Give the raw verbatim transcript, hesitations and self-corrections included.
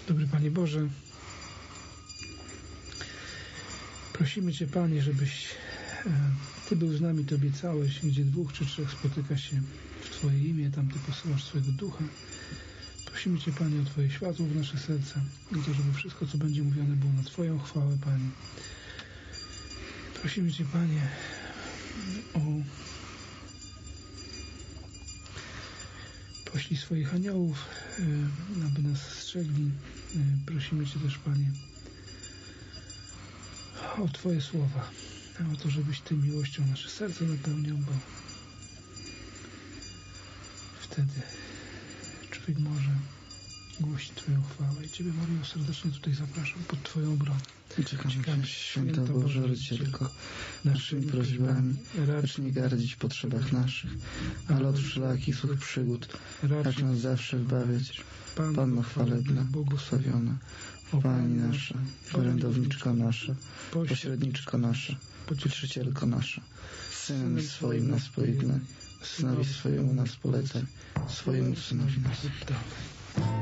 Dobry Panie Boże, prosimy Cię, Panie, żebyś Ty był z nami, Ty obiecałeś, gdzie dwóch czy trzech spotyka się w Twoje imię, tam Ty posyłasz swojego Ducha. Prosimy Cię, Panie, o Twoje światło w nasze serca i to, żeby wszystko, co będzie mówione, było na Twoją chwałę, Panie. Prosimy Cię, Panie, o poślij swoich aniołów, aby nas strzegli. Prosimy Cię też, Panie, o Twoje słowa, o to, żebyś Ty miłością nasze serce napełniał, bo wtedy człowiek może głosić Twoją chwałę. I Ciebie, Maryjo, serdecznie tutaj zapraszam pod Twoją obronę. Czekamy, Święta Boża Rodzicielko, naszymi prośbami, racz nie gardzić w potrzebach naszych, ale od wszelakich złych przygód racz nas zawsze wybawiać. Panno chwalebna, błogosławiona, Pani nasza, orędowniczko nasza, pośredniczko nasza, pocieszycielko nasza, Synem swoim nas pojednaj, Synowi swojemu nas polecaj, swojemu Synowi nas oddawaj.